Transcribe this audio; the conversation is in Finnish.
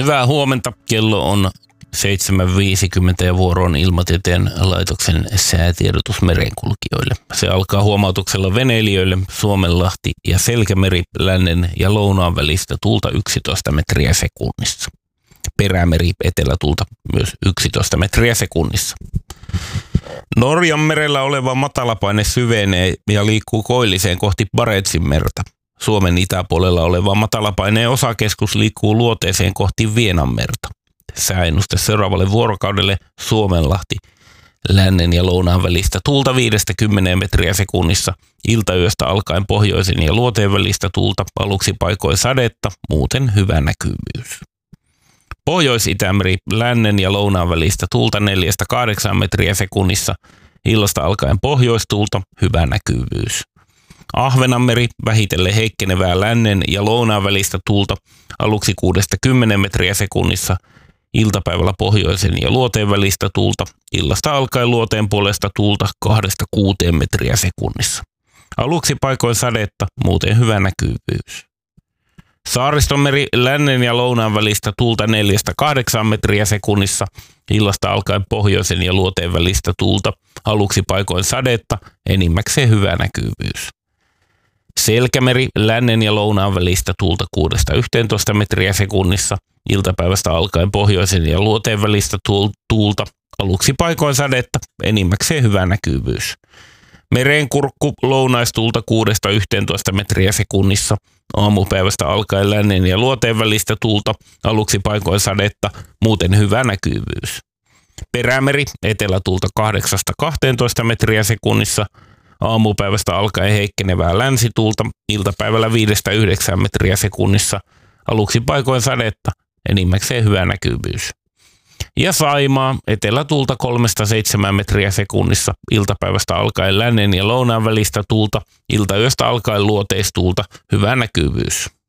Hyvää huomenta. Kello on 7.50 ja vuoro on Ilmatieteen laitoksen säätiedotus merenkulkijoille. Se alkaa huomautuksella veneilijöille Suomenlahti ja Selkämeri lännen ja lounaan välistä tuulta 11 metriä sekunnissa. Perämeri etelätuulta myös 11 metriä sekunnissa. Norjan merellä oleva matalapaine syvenee ja liikkuu koilliseen kohti Barentsin merta. Suomen itäpuolella oleva matalapaineen osakeskus liikkuu luoteeseen kohti Vienanmerta. Sääennuste seuraavalle vuorokaudelle Suomenlahti lännen ja lounaan välistä tuulta 5-10 metriä sekunnissa, iltayöstä alkaen pohjoisen ja luoteen välistä tuulta, aluksi paikoin sadetta, muuten hyvä näkyvyys. Pohjois-Itämeri lännen ja lounaan välistä tuulta 4-8 metriä sekunnissa, illasta alkaen pohjoistuulta, hyvä näkyvyys. Ahvenanmeri vähitellen heikkenevää lännen ja lounaan välistä tuulta, aluksi 6-10 metriä sekunnissa, iltapäivällä pohjoisen ja luoteen välistä tuulta, illasta alkaen luoteen puolesta tuulta 2-6 metriä sekunnissa. Aluksi paikoin sadetta, muuten hyvä näkyvyys. Saaristomeri lännen ja lounaan välistä tuulta 4-8 metriä sekunnissa, illasta alkaen pohjoisen ja luoteen välistä tuulta, aluksi paikoin sadetta, enimmäkseen hyvä näkyvyys. Selkämeri lännen ja lounaan välistä tuulta 6-11 metriä sekunnissa, iltapäivästä alkaen pohjoisen ja luoteen välistä tuulta, aluksi paikoin sadetta, enimmäkseen hyvä näkyvyys. Merenkurkku lounaistuulta 6-11 metriä sekunnissa, aamupäivästä alkaen lännen ja luoteen välistä tuulta, aluksi paikoin sadetta, muuten hyvä näkyvyys. Perämeri etelätuulta 8-12 metriä sekunnissa, aamupäivästä alkaen heikkenevää länsituulta, iltapäivällä 5-9 metriä sekunnissa, aluksi paikoin sadetta, enimmäkseen hyvä näkyvyys. Ja Saimaa etelätuulta 3-7 metriä sekunnissa, iltapäivästä alkaen lännen ja lounaan välistä tuulta, iltayöstä alkaen luoteistuulta, hyvä näkyvyys.